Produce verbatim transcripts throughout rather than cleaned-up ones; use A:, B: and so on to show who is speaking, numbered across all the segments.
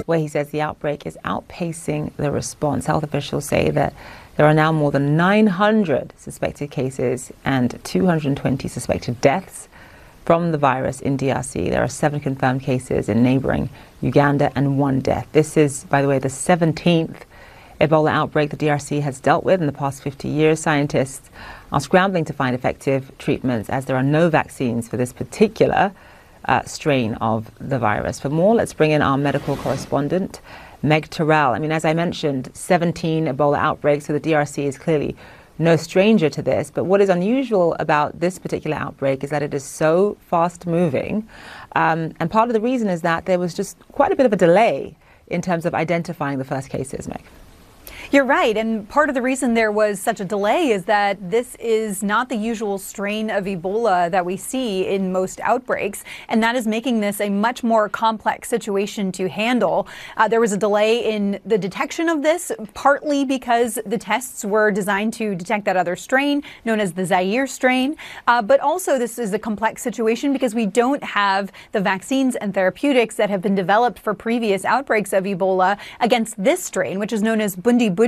A: where he says the outbreak is outpacing the response. Health officials say that there are now more than nine hundred suspected cases and two hundred twenty suspected deaths from the virus in D R C. There are seven confirmed cases in neighboring Uganda and one death. This is, by the way, the seventeenth Ebola outbreak the D R C has dealt with in the past fifty years. Scientists are scrambling to find effective treatments as there are no vaccines for this particular uh, strain of the virus. For more, let's bring in our medical correspondent, Meg Terrell. I mean, as I mentioned, seventeen Ebola outbreaks, so the D R C is clearly no stranger to this. But what is unusual about this particular outbreak is that it is so fast moving. Um, and part of the reason is that there was just quite a bit of a delay in terms of identifying the first cases, Meg.
B: You're right, and part of the reason there was such a delay is that this is not the usual strain of Ebola that we see in most outbreaks, and that is making this a much more complex situation to handle. Uh, there was a delay in the detection of this, partly because the tests were designed to detect that other strain, known as the Zaire strain, uh, but also this is a complex situation because we don't have the vaccines and therapeutics that have been developed for previous outbreaks of Ebola against this strain, which is known as Bundibugyo.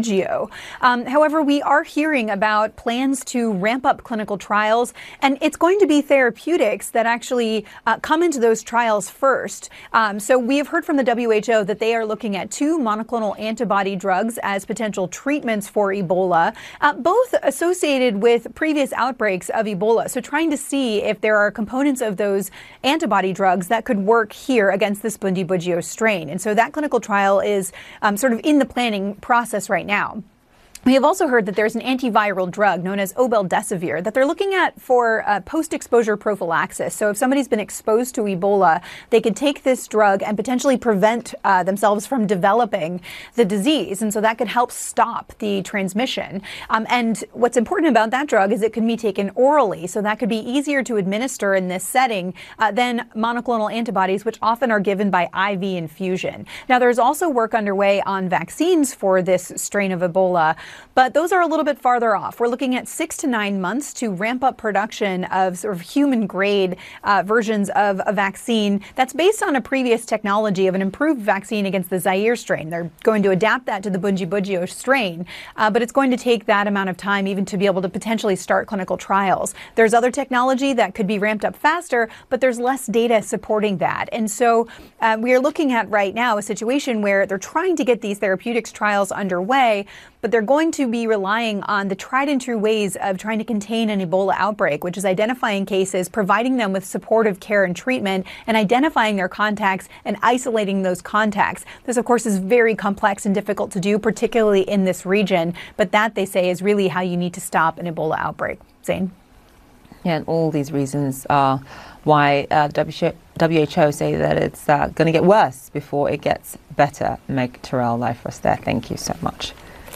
B: Um, however, we are hearing about plans to ramp up clinical trials, and it's going to be therapeutics that actually uh, come into those trials first. Um, so we have heard from the W H O that they are looking at two monoclonal antibody drugs as potential treatments for Ebola, uh, both associated with previous outbreaks of Ebola. So trying to see if there are components of those antibody drugs that could work here against this Bundibugyo strain. And so that clinical trial is um, sort of in the planning process right now. We have also heard that there's an antiviral drug known as obeldesivir that they're looking at for uh, post-exposure prophylaxis. So if somebody's been exposed to Ebola, they could take this drug and potentially prevent uh, themselves from developing the disease. And so that could help stop the transmission. Um, and what's important about that drug is it can be taken orally. So that could be easier to administer in this setting uh, than monoclonal antibodies, which often are given by I V infusion. Now, there's also work underway on vaccines for this strain of Ebola, but those are a little bit farther off. We're looking at six to nine months to ramp up production of sort of human-grade uh, versions of a vaccine that's based on a previous technology of an improved vaccine against the Zaire strain. They're going to adapt that to the Bundibugyo strain, uh, but it's going to take that amount of time even to be able to potentially start clinical trials. There's other technology that could be ramped up faster, but there's less data supporting that. And so uh, we are looking at right now a situation where they're trying to get these therapeutics trials underway, but they're going to be relying on the tried and true ways of trying to contain an Ebola outbreak, which is identifying cases, providing them with supportive care and treatment, and identifying their contacts and isolating those contacts. This, of course, is very complex and difficult to do, particularly in this region. But that, they say, is really how you need to stop an Ebola outbreak. Zane?
A: Yeah, and all these reasons are why uh, the W H O say that it's uh, going to get worse before it gets better. Meg Terrell, live for us there. Thank you so much.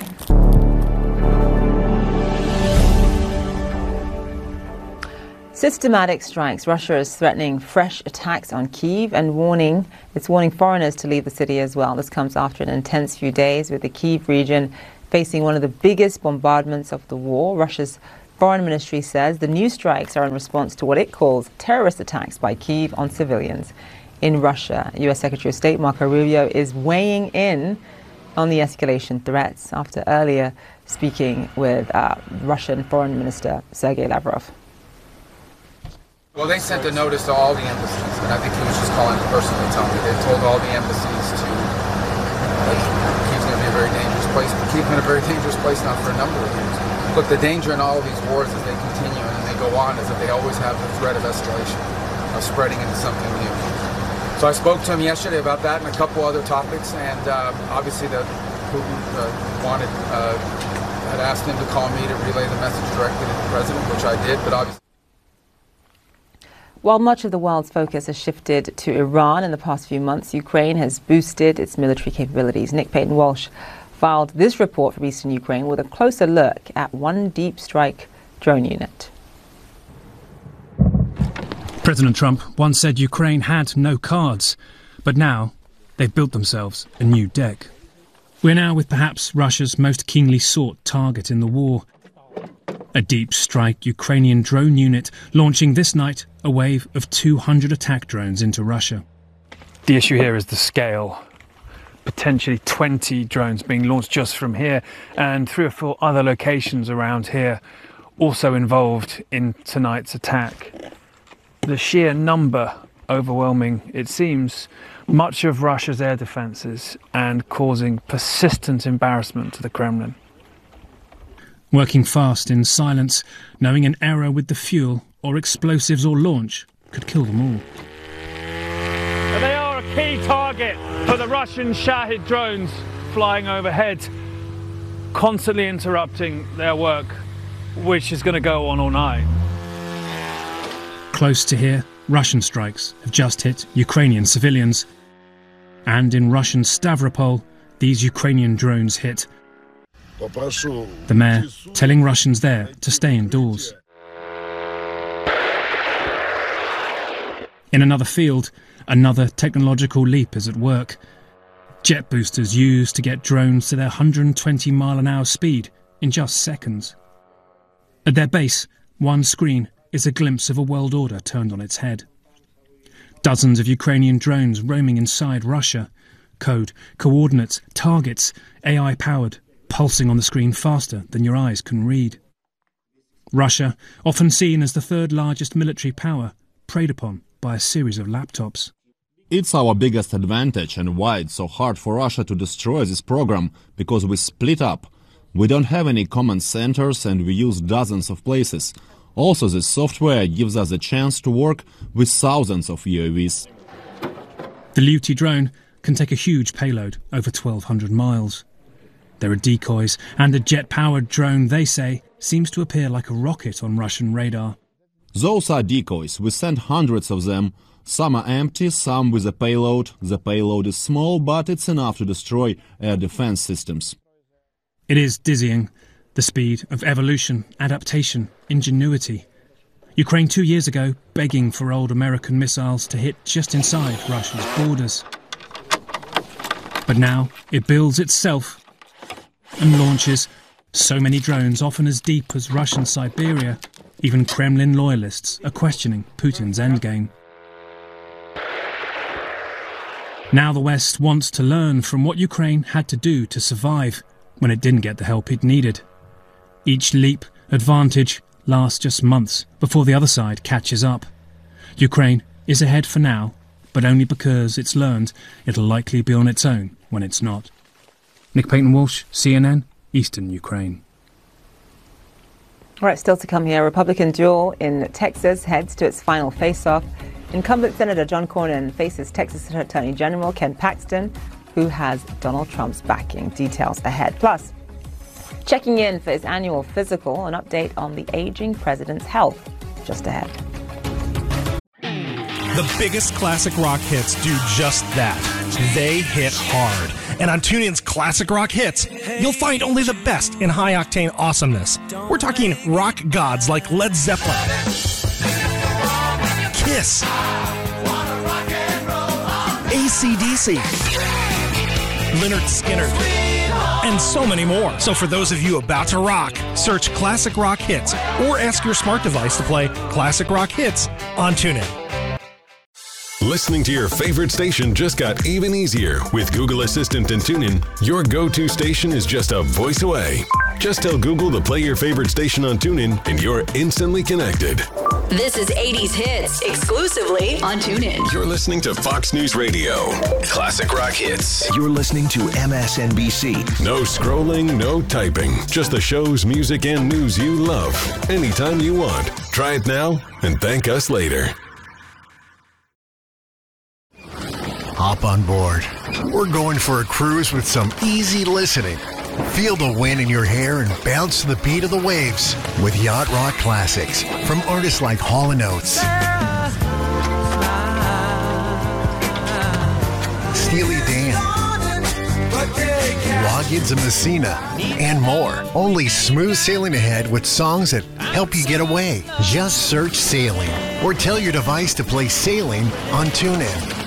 A: Systematic strikes. Russia is threatening fresh attacks on Kyiv and warning it's warning foreigners to leave the city as well. This comes after an intense few days with the Kyiv region facing one of the biggest bombardments of the war. Russia's foreign ministry says the new strikes are in response to what it calls terrorist attacks by Kyiv on civilians in Russia. U S Secretary of State Marco Rubio is weighing in on the escalation threats after earlier speaking with uh, Russian Foreign Minister Sergei Lavrov.
C: Well, they sent a notice to all the embassies, and I think he was just calling to personally tell me. They told all the embassies to, uh, Kyiv's going to be a very dangerous place, but Kyiv's been a very dangerous place now for a number of years. Look, the danger in all of these wars as they continue and they go on is that they always have the threat of escalation, of spreading into something new. So I spoke to him yesterday about that and a couple other topics, and uh, obviously the Putin uh, wanted, uh, had asked him to call me to relay the message directly to the president, which I did, but obviously.
A: While much of the world's focus has shifted to Iran in the past few months, Ukraine has boosted its military capabilities. Nick Payton-Walsh filed this report from eastern Ukraine with a closer look at one deep strike drone unit.
D: President Trump once said Ukraine had no cards, but now they've built themselves a new deck. We're now with perhaps Russia's most keenly sought target in the war. A deep strike Ukrainian drone unit launching this night a wave of two hundred attack drones into Russia.
E: The issue here is the scale.
D: potentially twenty drones being launched just from here, and three or four other locations around here also involved in tonight's attack. The sheer number, overwhelming it seems, much of Russia's air defences and causing persistent embarrassment to the Kremlin. Working fast in silence, knowing an error with the fuel or explosives or launch could kill them all. And they are a key target for the Russian Shahid drones flying overhead, constantly interrupting their work, which is going to go on all night. Close to here, Russian strikes have just hit Ukrainian civilians. And in Russian Stavropol, these Ukrainian drones hit. The mayor telling Russians there to stay indoors. In another field, another technological leap is at work. Jet boosters used to get drones to their one hundred twenty mile an hour speed in just seconds. At their base, one screen is a glimpse of a world order turned on its head. Dozens of Ukrainian drones roaming inside Russia. Code, coordinates, targets, A I-powered, pulsing on the screen faster than your eyes can read. Russia, often seen as the third largest military power, preyed upon by a series of laptops.
E: It's our biggest advantage and why it's so hard for Russia to destroy this program, because we split up. We don't have any command centers and we use dozens of places. Also, this software gives us a chance to work with thousands of U A Vs.
D: The Luty drone can take a huge payload over twelve hundred miles. There are decoys, and the jet-powered drone, they say, seems to appear like a rocket on Russian radar.
E: Those are decoys. We send hundreds of them. Some are empty, some with a payload. The payload is small, but it's enough to destroy air defense systems.
D: It is dizzying, the speed of evolution, adaptation, ingenuity. Ukraine two years ago begging for old American missiles to hit just inside Russia's borders. But now it builds itself and launches so many drones, often as deep as Russian Siberia. Even Kremlin loyalists are questioning Putin's endgame. Now the West wants to learn from what Ukraine had to do to survive when it didn't get the help it needed. Each leap, advantage, lasts just months before the other side catches up. Ukraine is ahead for now, but only because it's learned it'll likely be on its own when it's not. Nick Payton-Walsh, C N N, Eastern Ukraine.
A: All right, still to come here. Republican duel in Texas heads to its final face-off. Incumbent Senator John Cornyn faces Texas Attorney General Ken Paxton, who has Donald Trump's backing. Details ahead. Plus, checking in for his annual physical, an update on the aging president's health. Just ahead.
F: The biggest classic rock hits do just that. They hit hard. And on TuneIn's Classic Rock Hits, you'll find only the best in high-octane awesomeness. We're talking rock gods like Led Zeppelin, Kiss, A C D C, Lynyrd Skynyrd, and so many more. So for those of you about to rock, search Classic Rock Hits or ask your smart device to play Classic Rock Hits on TuneIn.
G: Listening to your favorite station just got even easier with Google Assistant and TuneIn. Your go-to station is just a voice away. Just tell Google to play your favorite station on TuneIn and you're instantly connected.
H: This is eighties Hits, exclusively on TuneIn.
G: You're listening to Fox News Radio. Classic Rock Hits.
I: You're listening to M S N B C.
G: No scrolling, no typing. Just the shows, music, and news you love. Anytime you want. Try it now and thank us later.
J: Hop on board. We're going for a cruise with some easy listening. Feel the wind in your hair and bounce to the beat of the waves with Yacht Rock Classics from artists like Hall and Oates, Steely Dan, Loggins and Messina, and more. Only smooth sailing ahead with songs that help you get away. Just search Sailing or tell your device to play Sailing on TuneIn.